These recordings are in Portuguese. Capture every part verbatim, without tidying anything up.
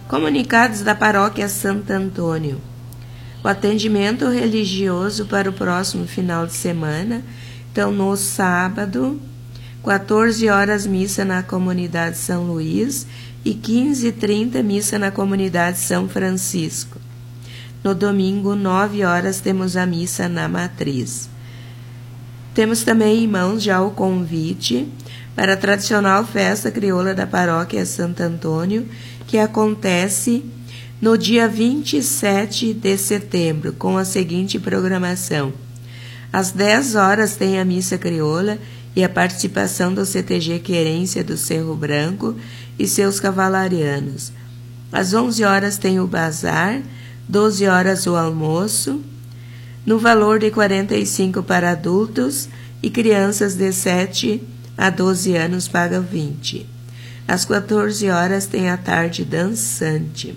Comunicados da Paróquia Santo Antônio. O atendimento religioso para o próximo final de semana. Então, no sábado, quatorze horas, missa na comunidade São Luís e quinze e trinta, missa na comunidade São Francisco. No domingo, nove horas, temos a missa na matriz. Temos também em mãos já o convite para a tradicional festa crioula da Paróquia Santo Antônio, que acontece no dia vinte e sete de setembro, com a seguinte programação. Às dez horas tem a missa crioula e a participação do C T G Querência do Cerro Branco e seus cavalarianos. Às onze horas tem o bazar, doze horas o almoço, no valor de quarenta e cinco para adultos e crianças de sete a doze anos pagam vinte. Às quatorze horas tem a tarde dançante.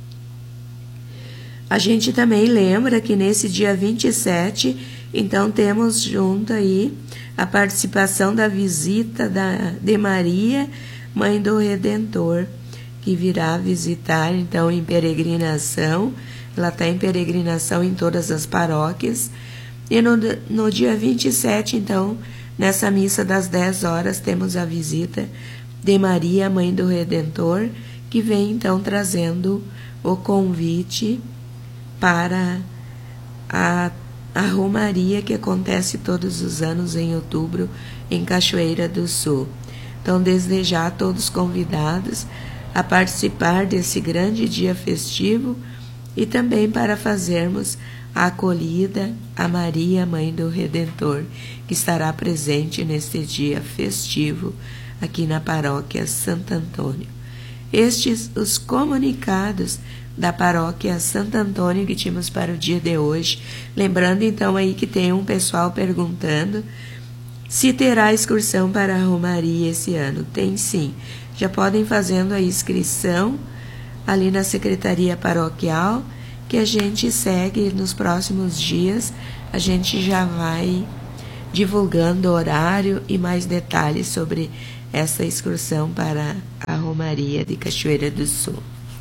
A gente também lembra que nesse dia vinte e sete, então temos junto aí a participação da visita da, de Maria, Mãe do Redentor, que virá visitar então em peregrinação. Ela está em peregrinação em todas as paróquias. E no, no dia vinte e sete, então, nessa missa das dez horas, temos a visita de Maria, Mãe do Redentor, que vem então trazendo o convite para a, a Romaria que acontece todos os anos em outubro em Cachoeira do Sul. Então, desde já, todos convidados a participar desse grande dia festivo e também para fazermos a acolhida a Maria, Mãe do Redentor, que estará presente neste dia festivo aqui na Paróquia Santo Antônio. Estes os comunicados da Paróquia Santo Antônio que tínhamos para o dia de hoje. Lembrando então aí que tem um pessoal perguntando se terá excursão para a Romaria esse ano. Tem sim. Já podem fazendo a inscrição ali na Secretaria Paroquial, que a gente segue nos próximos dias. A gente já vai divulgando horário e mais detalhes sobre essa excursão para a Romaria de Cachoeira do Sul.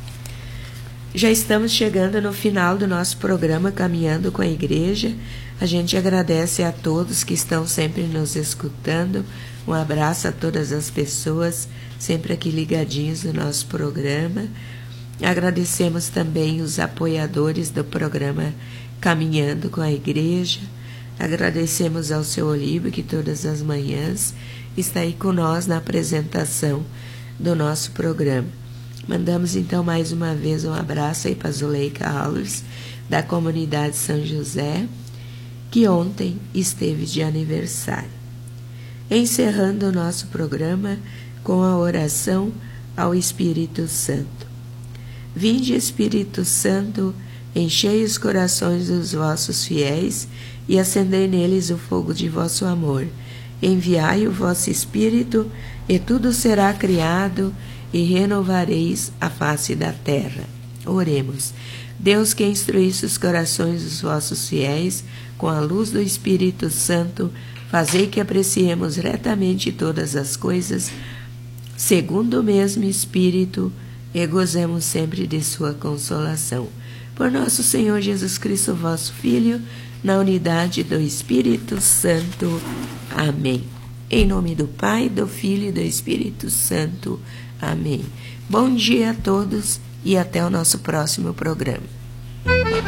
Já estamos chegando no final do nosso programa Caminhando com a Igreja. A gente agradece a todos que estão sempre nos escutando. Um abraço a todas as pessoas sempre aqui ligadinhos no nosso programa. Agradecemos também os apoiadores do programa Caminhando com a Igreja. Agradecemos ao seu Olímpio, que todas as manhãs está aí com nós na apresentação do nosso programa. Mandamos então mais uma vez um abraço aí para a Zuleika Alves, da comunidade São José, que ontem esteve de aniversário. Encerrando o nosso programa com a oração ao Espírito Santo. Vinde, Espírito Santo, enchei os corações dos vossos fiéis e acendei neles o fogo de vosso amor. Enviai o vosso Espírito, e tudo será criado, e renovareis a face da terra. Oremos. Deus, que instruísse os corações dos vossos fiéis, com a luz do Espírito Santo, fazei que apreciemos retamente todas as coisas, segundo o mesmo Espírito, e gozemos sempre de sua consolação. Por nosso Senhor Jesus Cristo, vosso Filho, na unidade do Espírito Santo. Amém. Em nome do Pai, do Filho e do Espírito Santo. Amém. Bom dia a todos e até o nosso próximo programa.